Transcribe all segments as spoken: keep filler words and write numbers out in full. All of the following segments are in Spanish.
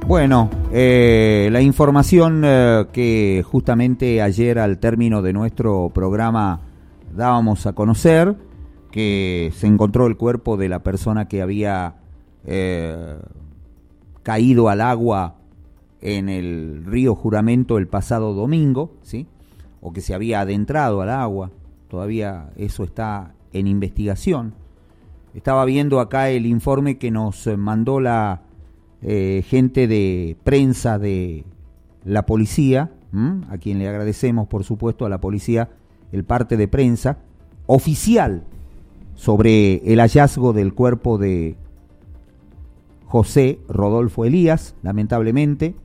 Bueno, eh, la información eh, que justamente ayer al término de nuestro programa dábamos a conocer, que se encontró el cuerpo de la persona que había eh, caído al agua en el río Juramento el pasado domingo, ¿sí? O que se había adentrado al agua, todavía eso está en investigación. Estaba viendo acá el informe que nos mandó la eh, gente de prensa de la policía, ¿m? A quien le agradecemos, por supuesto, a la policía, el parte de prensa oficial sobre el hallazgo del cuerpo de José Rodolfo Elías. Lamentablemente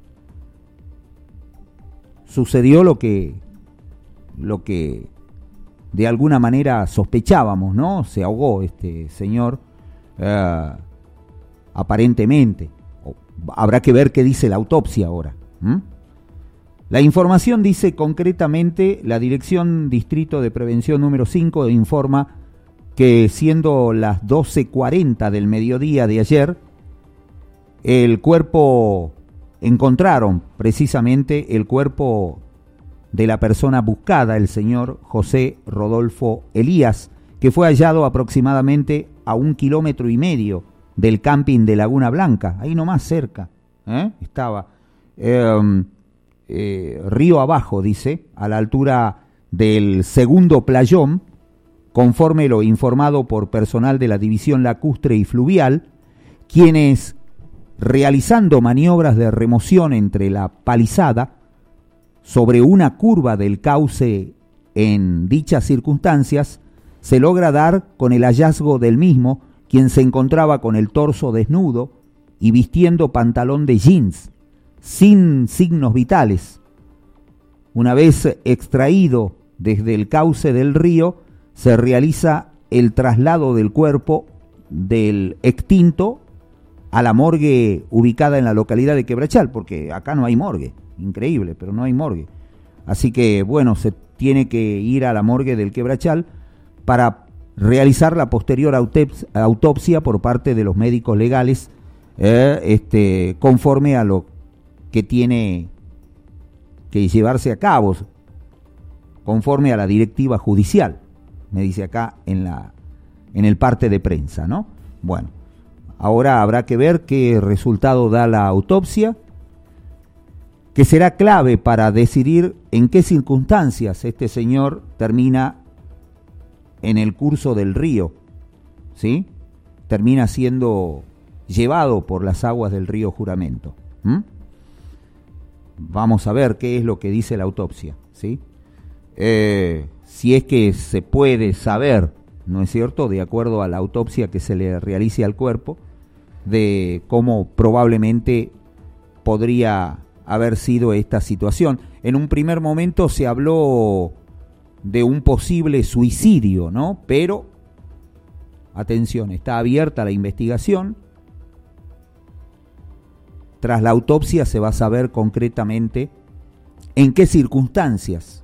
sucedió lo que lo que de alguna manera sospechábamos, ¿no? Se ahogó este señor eh, aparentemente. Habrá que ver qué dice la autopsia ahora. ¿Mm? La información dice concretamente: la Dirección Distrito de Prevención número cinco informa que siendo las doce cuarenta del mediodía de ayer, el cuerpo, encontraron precisamente el cuerpo de la persona buscada, el señor José Rodolfo Elías, que fue hallado aproximadamente a un kilómetro y medio del camping de Laguna Blanca, ahí nomás cerca, ¿eh? estaba eh, eh, río abajo, dice, a la altura del segundo playón, conforme lo informado por personal de la División Lacustre y Fluvial, quienes, realizando maniobras de remoción entre la palizada sobre una curva del cauce en dichas circunstancias, se logra dar con el hallazgo del mismo, quien se encontraba con el torso desnudo y vistiendo pantalón de jeans, sin signos vitales. Una vez extraído desde el cauce del río, se realiza el traslado del cuerpo del extinto a la morgue ubicada en la localidad de Quebrachal, porque acá no hay morgue, increíble, pero no hay morgue. Así que, bueno, se tiene que ir a la morgue del Quebrachal para realizar la posterior autopsia por parte de los médicos legales, eh, este, conforme a lo que tiene que llevarse a cabo, conforme a la directiva judicial, me dice acá en la en el parte de prensa, ¿no? Bueno, ahora habrá que ver qué resultado da la autopsia, que será clave para decidir en qué circunstancias este señor termina en el curso del río, ¿sí? Termina siendo llevado por las aguas del río Juramento. ¿Mm? Vamos a ver qué es lo que dice la autopsia, ¿sí? Eh, si es que se puede saber, ¿no es cierto?, de acuerdo a la autopsia que se le realice al cuerpo, de cómo probablemente podría haber sido esta situación. En un primer momento se habló de un posible suicidio, ¿no? Pero, atención, está abierta la investigación. Tras la autopsia se va a saber concretamente en qué circunstancias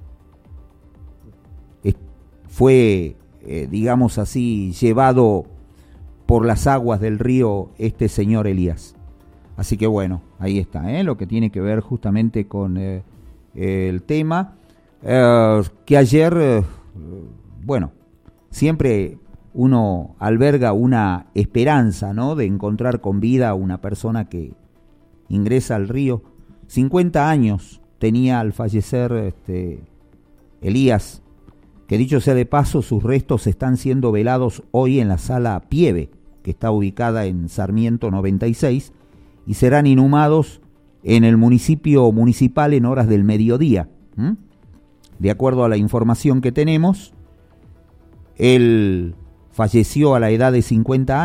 fue, eh, digamos así, llevado por las aguas del río este señor Elías. Así que bueno, ahí está, ¿eh? Lo que tiene que ver justamente con eh, el tema, eh, que ayer, eh, bueno, siempre uno alberga una esperanza, ¿no?, de encontrar con vida a una persona que ingresa al río. cincuenta años tenía al fallecer este, Elías, que dicho sea de paso, sus restos están siendo velados hoy en la sala Pieve, que está ubicada en Sarmiento noventa y seis, y serán inhumados en el municipio municipal en horas del mediodía. ¿Mm? De acuerdo a la información que tenemos, él falleció a la edad de cincuenta años.